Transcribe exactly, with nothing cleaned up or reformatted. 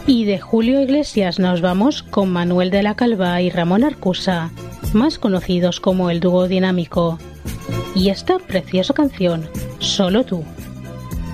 Y de Julio Iglesias nos vamos con Manuel de la Calva y Ramón Arcusa, más conocidos como el dúo dinámico. Y esta preciosa canción, Solo tú.